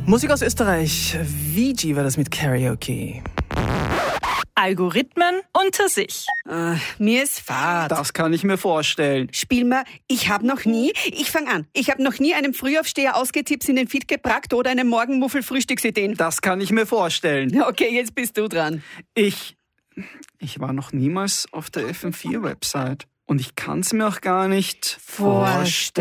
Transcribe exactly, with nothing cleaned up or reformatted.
Musik aus Österreich. V G war das mit Karaoke. Algorithmen unter sich. Äh, mir ist fad. Das kann ich mir vorstellen. Spiel mal, ich habe noch nie, ich fang an, ich habe noch nie einem Frühaufsteher Ausgetipps in den Feed gebracht oder einem Morgenmuffel Frühstücksideen. Das kann ich mir vorstellen. Okay, jetzt bist du dran. Ich, ich war noch niemals auf der F M vier Website. Und ich kann es mir auch gar nicht Vorstellen.